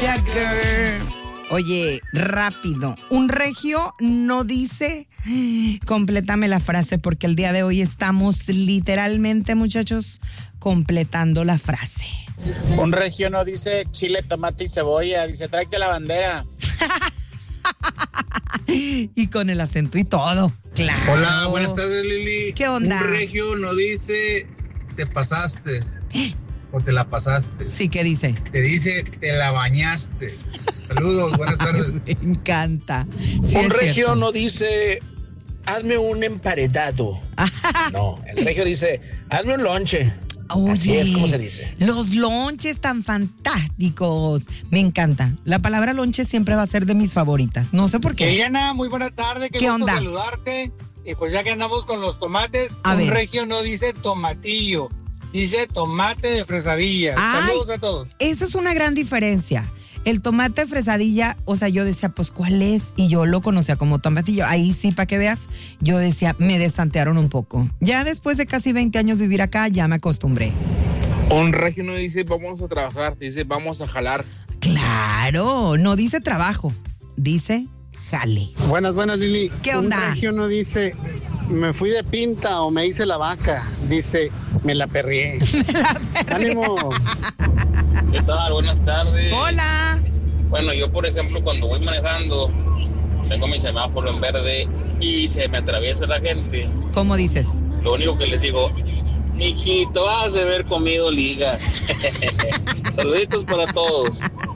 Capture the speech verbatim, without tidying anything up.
Jagger. Oye, rápido. Un regio no dice... Complétame la frase porque el día de hoy estamos literalmente, muchachos, completando la frase. Un regio no dice chile, tomate y cebolla, dice tráete la bandera. Y con el acento y todo. Claro. Hola, buenas tardes, Lili. ¿Qué onda? Un regio no dice te pasaste o te la pasaste. Sí, ¿qué dice? Te dice te la bañaste. Saludos, buenas tardes. Me encanta. Sí, un es regio cierto. no dice hazme un emparedado. No, el regio dice hazme un lonche. Oye, así es como se dice. Los lonches tan fantásticos. Me encanta. La palabra lonche siempre va a ser de mis favoritas. No sé por qué. Diana, muy buena tarde. Qué, ¿Qué gusto onda? saludarte. Y pues ya que andamos con los tomates, A un ver. regio no dice tomatillo, dice tomate de fresadilla. Ay, Saludos a todos. Esa es una gran diferencia. El tomate fresadilla, o sea, yo decía, pues, ¿cuál es? Y yo lo conocía como tomatillo. Ahí sí, para que veas, yo decía, me destantearon un poco. Ya después de casi veinte años vivir acá, ya me acostumbré. Un regio no dice vamos a trabajar, dice vamos a jalar. Claro, no dice trabajo, dice jale. Buenas, buenas, Lili. ¿Qué onda? Un regio no dice me fui de pinta o me hice la vaca, dice me la perrié. Me la perré. ¡Ánimo! ¿Qué tal? Buenas tardes. Hola. Bueno, yo por ejemplo cuando voy manejando, tengo mi semáforo en verde y se me atraviesa la gente. ¿Cómo dices? Lo único que les digo, mijito, has de haber comido ligas. Saluditos para todos.